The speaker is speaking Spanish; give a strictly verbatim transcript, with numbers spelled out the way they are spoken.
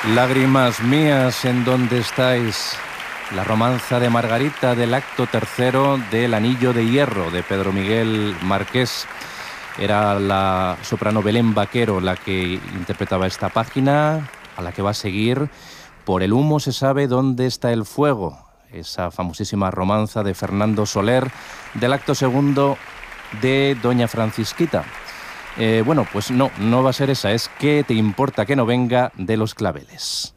Lágrimas mías, ¿en dónde estáis? La romanza de Margarita del acto tercero del Anillo de Hierro de Pedro Miguel Marqués. Era la soprano Belén Vaquero la que interpretaba esta página, a la que va a seguir Por el humo se sabe dónde está el fuego, esa famosísima romanza de Fernando Soler del acto segundo de Doña Francisquita. Eh, bueno, pues no, no va a ser esa, es ¿Qué te importa que no venga? De Los Claveles.